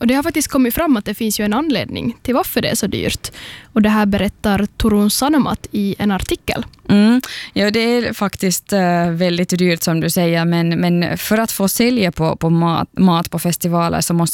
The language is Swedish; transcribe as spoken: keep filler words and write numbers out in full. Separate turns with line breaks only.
Och det har faktiskt kommit fram att det finns ju en anledning till varför det är så dyrt. Och det här berättar Turun Sanomat i en artikel.
Mm. Ja, det är faktiskt uh, väldigt dyrt som du säger, men, men för att få sälja på, på mat, mat på festivaler så måste